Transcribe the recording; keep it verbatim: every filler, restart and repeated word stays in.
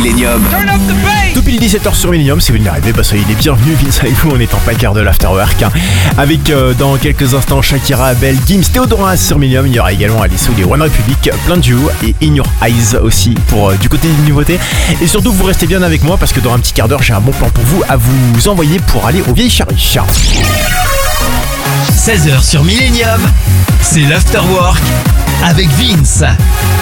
Millennium. Tout pile dix-sept heures sur Millennium, si vous venez d'arriver, bah soyez les bienvenus, Vince avec vous, on est en plein cœur de l'Afterwork, hein. Avec euh, dans quelques instants Shakira, Abel, Gims, Théodoras sur Millennium. Il y aura également Alice des One Republic, plein de duos et In Your Eyes aussi pour euh, du côté des nouveautés. Et surtout vous restez bien avec moi parce que dans un petit quart d'heure j'ai un bon plan pour vous à vous envoyer pour aller au Vieilles Charrues. seize heures sur Millennium, c'est l'Afterwork avec Vince.